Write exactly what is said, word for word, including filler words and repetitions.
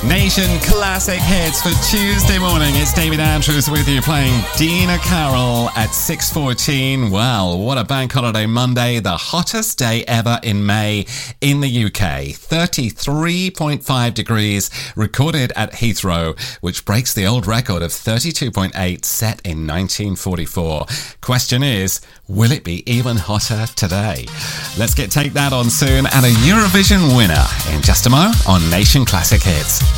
Nation Classic Hits for Tuesday morning. It's David Andrews with you playing Dina Carroll at six fourteen. Well, what a bank holiday Monday. The hottest day ever in May in the U K. thirty-three point five degrees recorded at Heathrow, which breaks the old record of thirty-two point eight set in nineteen forty-four. Question is, will it be even hotter today? Let's get Take That on soon and a Eurovision winner in just a moment on Nation Classic Hits.